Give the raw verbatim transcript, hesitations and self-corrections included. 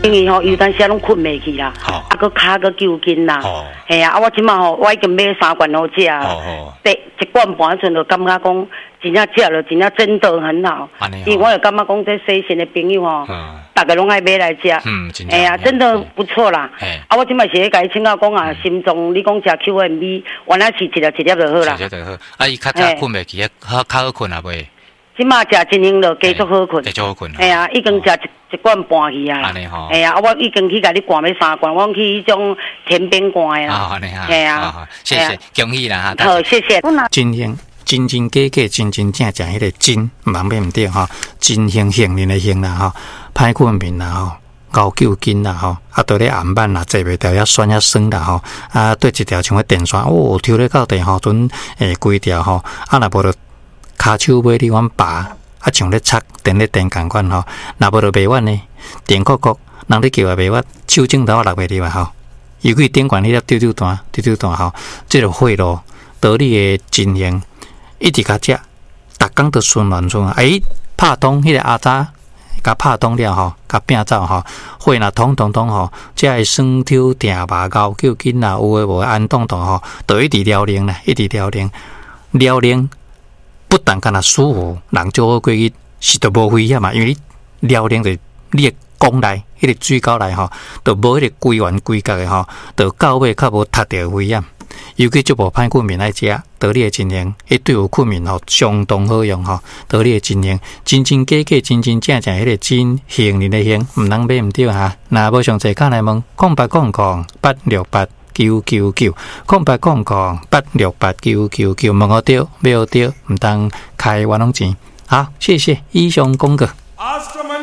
因为吼有当时拢困袂去啦，啊个骹个揪筋啦，系啊，啊我即马吼我已经买三罐好食啊，第一罐半阵就感觉讲真正食了真正真的很好，因为我有感觉讲这细心的朋友吼，大家拢爱买来食，哎呀真的不错啦，啊我即马是咧甲伊请教讲啊，心脏你讲食 Q M B， 原来是一粒一粒就好啦， 一粒就好，啊伊较早困袂去，较较好困啊袂。 即马食真英了，继续好困。 继续好困。 哎呀，已经食一一罐半去啊。 安尼吼。 哎呀，我已经去甲你灌要三罐，我去迄种田边灌的啦。 啊，安尼哈。 哎呀， 谢谢，恭喜啦哈。好，谢谢。 真兴，真真假假，真真正正，迄个真，万变唔对吼。真兴幸运的幸啦吼，歹困眠啦吼。高救筋啦吼，啊，对咧暗晚啦，坐袂调遐酸遐酸啦吼，啊，对一条像个电线，哦，抽咧到地吼，阵诶规条吼，啊，若无就骹手尾你阮拔，啊，像咧插电咧电共款吼，若无就袂稳呢，电壳壳，人咧叫也袂稳，手指头落袂入啊吼，尤其顶管迄粒丢丢弹，丢丢弹吼，即个血路道理诶真型，一直甲食，逐工都顺乱顺，哎，拍通迄个阿早。甲拍通了吼，甲拼走吼，血若通通通吼，才会酸抽定麻高救筋啦，有诶无安动动吼，就一直疗龄啦，一直疗龄，疗龄不但干那舒服，人就好过去，是都无危险嘛，因为你疗龄就你诶宫内迄个水沟内吼，就无迄个规圆规格诶吼，就到尾较无踢着危险。尤其就无歹困眠来食，道理的真型，伊对有困眠吼相当好用吼。道理的真型，真真假假，真真正正，迄个真幸运的幸，毋通买毋对哈。若无详细讲来问，空八空空八六八九九九，空八空空八六八九九九，问好对，买好对，毋通开冤枉钱。好，谢谢以上公告。